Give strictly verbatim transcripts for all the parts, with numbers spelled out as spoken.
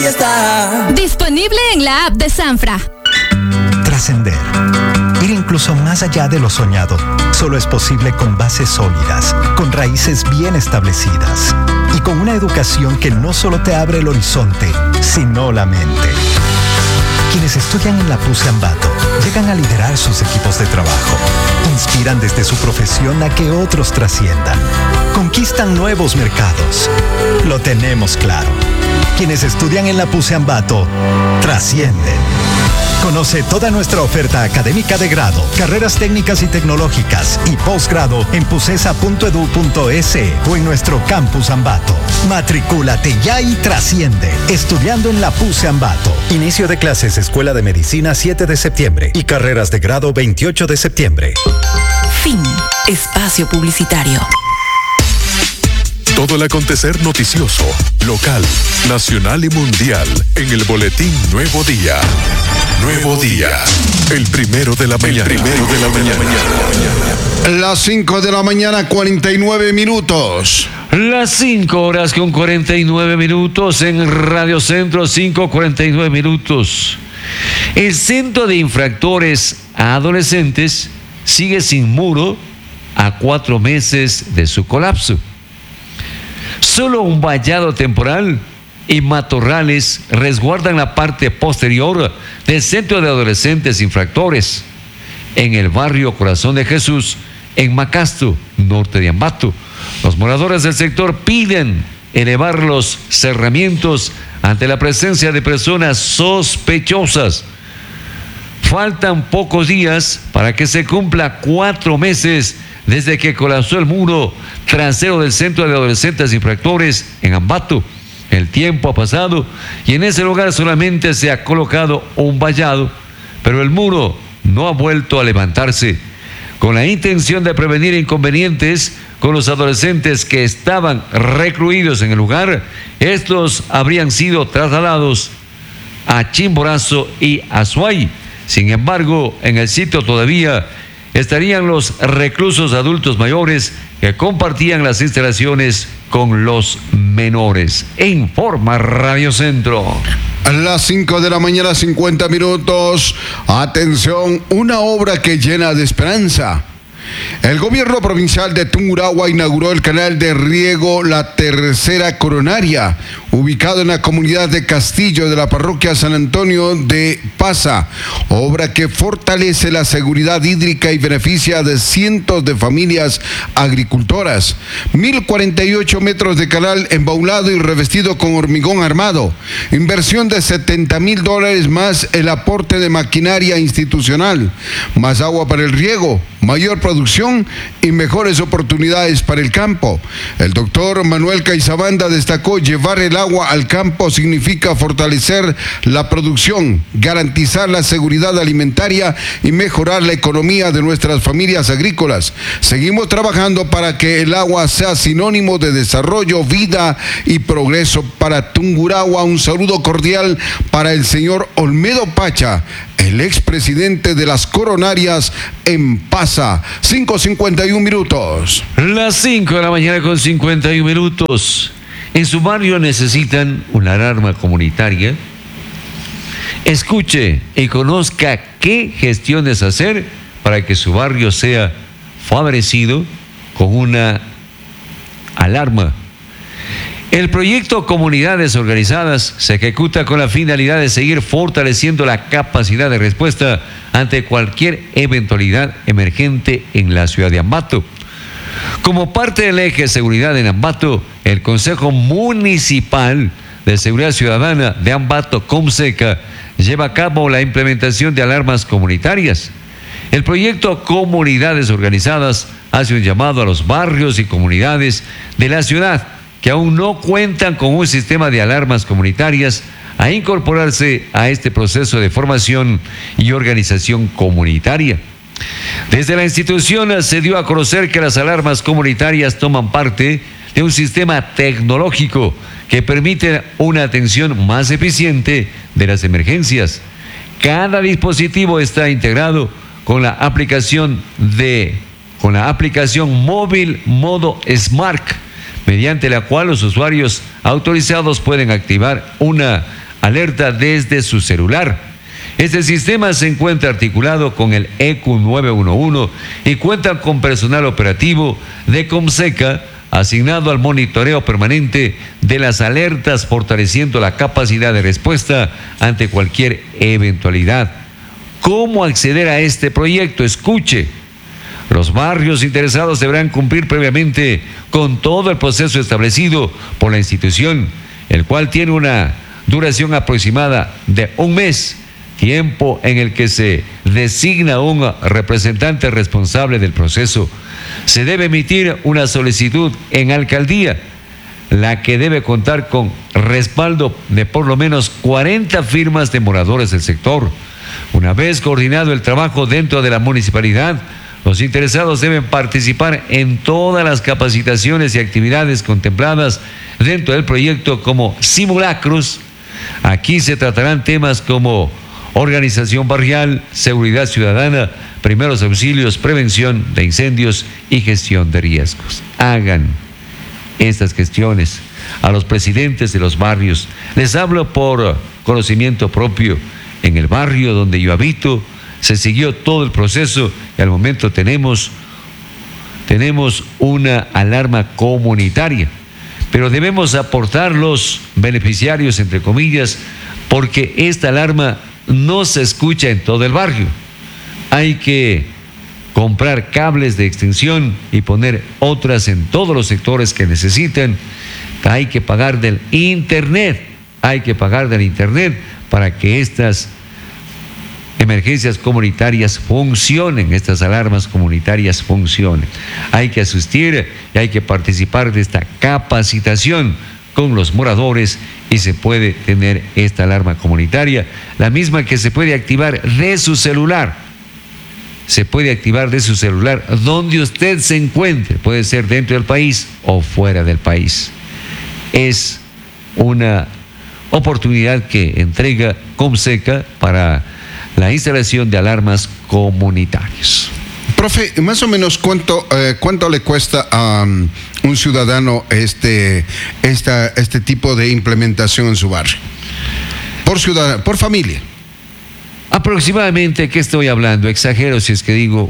Está disponible en la app de Sanfra. Trascender. Ir incluso más allá de lo soñado solo es posible con bases sólidas, con raíces bien establecidas y con una educación que no solo te abre el horizonte, sino la mente. Quienes estudian en la P U C Ambato llegan a liderar sus equipos de trabajo, inspiran desde su profesión a que otros trasciendan, conquistan nuevos mercados. Lo tenemos claro. Quienes estudian en la P U C Ambato trascienden. Conoce toda nuestra oferta académica de grado, carreras técnicas y tecnológicas y posgrado en pusesa punto edu punto es o en nuestro campus Ambato. Matricúlate ya y trasciende. Estudiando en la P U C Ambato. Inicio de clases Escuela de Medicina siete de septiembre y carreras de grado veintiocho de septiembre. Fin. Espacio publicitario. Todo el acontecer noticioso, local, nacional y mundial en el boletín Nuevo Día. Nuevo Día, el primero de la mañana. El primero de la mañana. Las cinco de la mañana, cuarenta y nueve minutos. Las cinco horas con cuarenta y nueve minutos en Radio Centro, cinco cuarenta y nueve minutos. El Centro de Infractores a Adolescentes sigue sin muro a cuatro meses de su colapso. Solo un vallado temporal y matorrales resguardan la parte posterior del Centro de Adolescentes Infractores en el barrio Corazón de Jesús, en Macasto, norte de Ambato. Los moradores del sector piden elevar los cerramientos ante la presencia de personas sospechosas. Faltan pocos días para que se cumpla cuatro meses desde que colapsó el muro trasero del Centro de Adolescentes Infractores en Ambato. El tiempo ha pasado y en ese lugar solamente se ha colocado un vallado, pero el muro no ha vuelto a levantarse. Con la intención de prevenir inconvenientes con los adolescentes que estaban recluidos en el lugar, estos habrían sido trasladados a Chimborazo y Azuay. Sin embargo, en el sitio todavía estarían los reclusos adultos mayores que compartían las instalaciones con los menores. Informa Radio Centro. A las cinco de la mañana, cincuenta minutos. Atención, una obra que llena de esperanza. El gobierno provincial de Tungurahua inauguró el canal de riego La Tercera Coronaria, ubicado en la comunidad de Castillo de la parroquia San Antonio de Pasa, obra que fortalece la seguridad hídrica y beneficia de cientos de familias agricultoras. mil cuarenta y ocho metros de canal embaulado y revestido con hormigón armado. Inversión de setenta mil dólares más el aporte de maquinaria institucional. Más agua para el riego, mayor producción y mejores oportunidades para el campo. El doctor Manuel Caizabanda destacó: llevar el agua al campo significa fortalecer la producción, garantizar la seguridad alimentaria y mejorar la economía de nuestras familias agrícolas. Seguimos trabajando para que el agua sea sinónimo de desarrollo, vida y progreso para Tungurahua. Un saludo cordial para el señor Olmedo Pacha, el expresidente de las Coronarias en Pasa. cinco cincuenta y un minutos. Las cinco de la mañana con cincuenta y un minutos. En su barrio necesitan una alarma comunitaria. Escuche y conozca qué gestiones hacer para que su barrio sea favorecido con una alarma. El proyecto Comunidades Organizadas se ejecuta con la finalidad de seguir fortaleciendo la capacidad de respuesta ante cualquier eventualidad emergente en la ciudad de Ambato. Como parte del eje seguridad en Ambato, el Consejo Municipal de Seguridad Ciudadana de Ambato, Comseca, lleva a cabo la implementación de alarmas comunitarias. El proyecto Comunidades Organizadas hace un llamado a los barrios y comunidades de la ciudad que aún no cuentan con un sistema de alarmas comunitarias a incorporarse a este proceso de formación y organización comunitaria. Desde la institución se dio a conocer que las alarmas comunitarias toman parte de un sistema tecnológico que permite una atención más eficiente de las emergencias. Cada dispositivo está integrado con la aplicación de con la aplicación móvil modo Smart, mediante la cual los usuarios autorizados pueden activar una alerta desde su celular. Este sistema se encuentra articulado con el E Q nueve uno uno y cuenta con personal operativo de Comseca asignado al monitoreo permanente de las alertas, fortaleciendo la capacidad de respuesta ante cualquier eventualidad. ¿Cómo acceder a este proyecto? Escuche. Los barrios interesados deberán cumplir previamente con todo el proceso establecido por la institución, el cual tiene una duración aproximada de un mes, tiempo en el que se designa un representante responsable del proceso. Se debe emitir una solicitud en alcaldía, la que debe contar con respaldo de por lo menos cuarenta firmas de moradores del sector. Una vez coordinado el trabajo dentro de la municipalidad, los interesados deben participar en todas las capacitaciones y actividades contempladas dentro del proyecto como simulacros. Aquí se tratarán temas como organización barrial, seguridad ciudadana, primeros auxilios, prevención de incendios y gestión de riesgos. Hagan estas gestiones a los presidentes de los barrios. Les hablo por conocimiento propio. En el barrio donde yo habito se siguió todo el proceso y al momento tenemos, tenemos una alarma comunitaria. Pero debemos aportar los beneficiarios, entre comillas, porque esta alarma no se escucha en todo el barrio. Hay que comprar cables de extensión y poner otras en todos los sectores que necesitan. Hay que pagar del internet, hay que pagar del internet para que estas emergencias comunitarias funcionen, estas alarmas comunitarias funcionen. Hay que asistir y hay que participar de esta capacitación con los moradores y se puede tener esta alarma comunitaria, la misma que se puede activar de su celular. Se puede activar de su celular donde usted se encuentre, puede ser dentro del país o fuera del país. Es una oportunidad que entrega Comseca para la instalación de alarmas comunitarias. Profe, más o menos cuánto, eh, cuánto le cuesta a um, un ciudadano este, esta, este tipo de implementación en su barrio, por ciudadano, por familia. Aproximadamente, ¿qué estoy hablando? Exagero si es que digo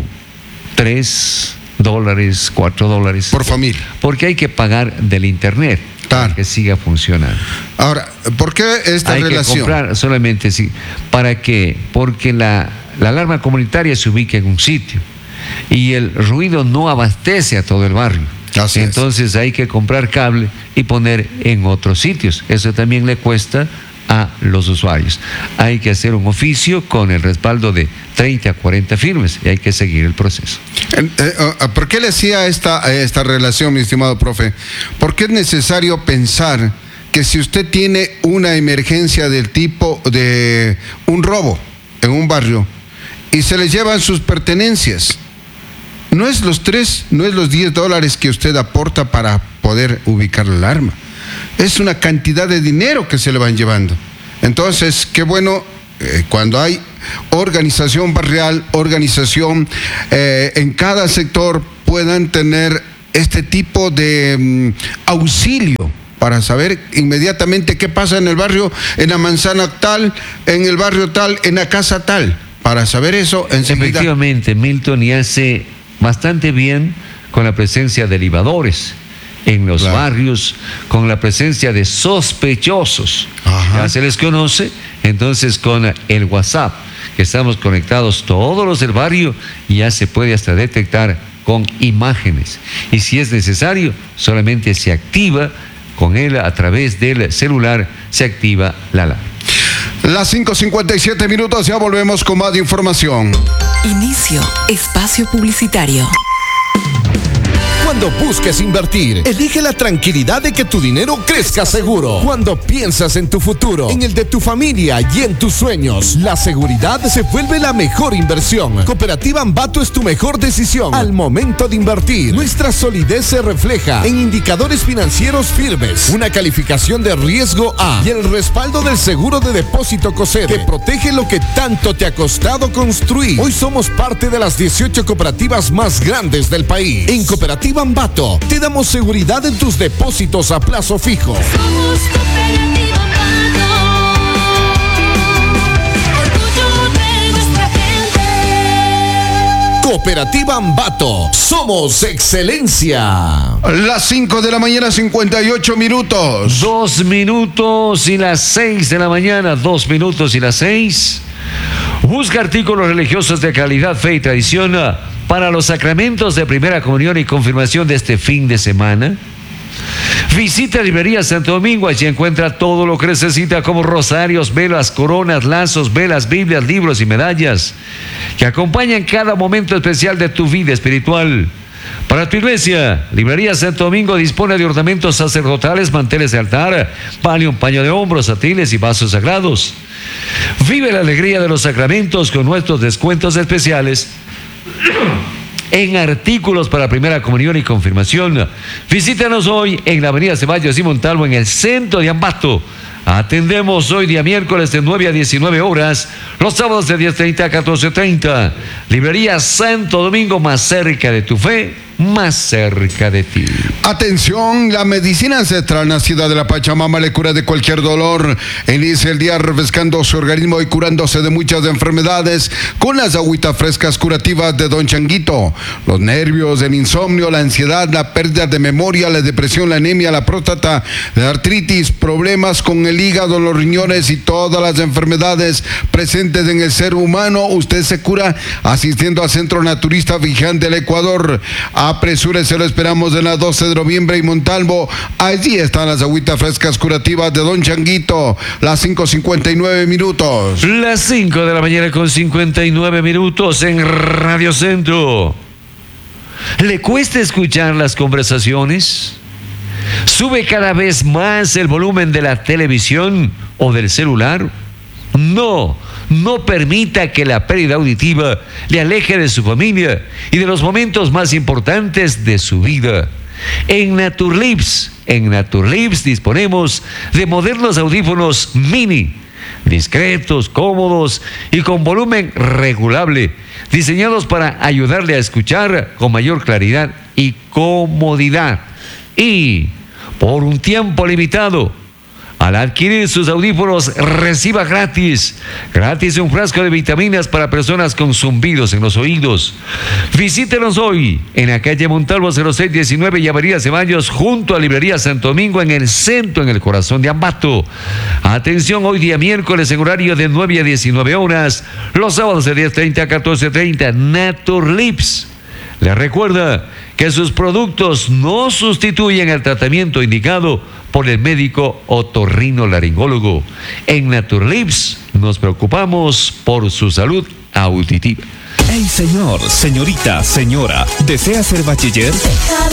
tres dólares, cuatro dólares. Por familia. Porque hay que pagar del internet. Claro. Para que siga funcionando. Ahora, ¿por qué esta hay relación? Hay que comprar solamente sí. ¿Para qué? Porque la, la alarma comunitaria se ubica en un sitio y el ruido no abastece a todo el barrio. Así Entonces es. Hay que comprar cable y poner en otros sitios. Eso también le cuesta a los usuarios. Hay que hacer un oficio con el respaldo de treinta a cuarenta firmes y hay que seguir el proceso. ¿Por qué le hacía esta, esta relación, mi estimado profe? Porque es necesario pensar que si usted tiene una emergencia del tipo de un robo en un barrio y se le llevan sus pertenencias, no es los tres, no es los diez dólares que usted aporta para poder ubicar la alarma. Es una cantidad de dinero que se le van llevando. Entonces, qué bueno eh, cuando hay organización barrial, organización eh, en cada sector puedan tener este tipo de um, auxilio para saber inmediatamente qué pasa en el barrio, en la manzana tal, en el barrio tal, en la casa tal, para saber eso enseguida. Efectivamente, Milton, y hace bastante bien con la presencia de libadores en los claro. barrios, con la presencia de sospechosos. Ajá. Ya se les conoce, entonces con el WhatsApp, que estamos conectados todos los del barrio, ya se puede hasta detectar con imágenes. Y si es necesario, solamente se activa con él a través del celular, se activa la alarma. Las cinco cincuenta y siete minutos, ya volvemos con más información. Inicio espacio publicitario. Cuando busques invertir, elige la tranquilidad de que tu dinero crezca seguro. Cuando piensas en tu futuro, en el de tu familia y en tus sueños, la seguridad se vuelve la mejor inversión. Cooperativa Ambato es tu mejor decisión al momento de invertir. Nuestra solidez se refleja en indicadores financieros firmes, una calificación de riesgo A y el respaldo del seguro de depósito COSEDE, que protege lo que tanto te ha costado construir. Hoy somos parte de las dieciocho cooperativas más grandes del país. En Cooperativa Ambato te damos seguridad en tus depósitos a plazo fijo. Somos Cooperativa Ambato. Cooperativa Ambato. Somos excelencia. Las cinco de la mañana, cincuenta y ocho minutos. Dos minutos y las seis de la mañana, dos minutos y las seis. Busca artículos religiosos de calidad, fe y tradición para los sacramentos de primera comunión y confirmación de este fin de semana. Visita Librería Santo Domingo, allí encuentra todo lo que necesita como rosarios, velas, coronas, lazos, velas, Biblias, libros y medallas que acompañan cada momento especial de tu vida espiritual. Para tu iglesia, Librería Santo Domingo dispone de ornamentos sacerdotales, manteles de altar, palio, un paño de hombros, satiles y vasos sagrados. Vive la alegría de los sacramentos con nuestros descuentos especiales en artículos para primera comunión y confirmación. Visítanos hoy en la avenida Ceballos y Montalvo, en el centro de Ambato. Atendemos hoy día miércoles de nueve a diecinueve horas, los sábados de diez treinta a catorce treinta. Librería Santo Domingo, más cerca de tu fe, más cerca de ti. Atención, la medicina ancestral nacida de la Pachamama le cura de cualquier dolor. Inicia el día refrescando su organismo y curándose de muchas enfermedades con las agüitas frescas curativas de Don Changuito. Los nervios, el insomnio, la ansiedad, la pérdida de memoria, la depresión, la anemia, la próstata, la artritis, problemas con el hígado, los riñones y todas las enfermedades presentes en el ser humano. Usted se cura asistiendo al Centro Naturista Vigán del Ecuador. Apresúrese, lo esperamos en la doce de noviembre y Montalvo. Allí están las agüitas frescas curativas de Don Changuito. Las cinco cincuenta y nueve minutos. Las cinco de la mañana con cincuenta y nueve minutos en Radio Centro. ¿Le cuesta escuchar las conversaciones? ¿Sube cada vez más el volumen de la televisión o del celular? No, no permita que la pérdida auditiva le aleje de su familia y de los momentos más importantes de su vida. En Naturlips, en Naturlips disponemos de modernos audífonos mini, discretos, cómodos y con volumen regulable, diseñados para ayudarle a escuchar con mayor claridad y comodidad. Y por un tiempo limitado, al adquirir sus audífonos, reciba gratis, gratis un frasco de vitaminas para personas con zumbidos en los oídos. Visítenos hoy en la calle Montalvo cero seis diecinueve y avenida Ceballos, junto a Librería Santo Domingo, en el centro, en el corazón de Ambato. Atención, hoy día miércoles en horario de nueve a diecinueve horas, los sábados de diez treinta a catorce treinta, Naturlips. Le recuerda que sus productos no sustituyen el tratamiento indicado por el médico otorrinolaringólogo. En Naturlips nos preocupamos por su salud auditiva. Hey, señor, señorita, señora, ¿desea ser bachiller?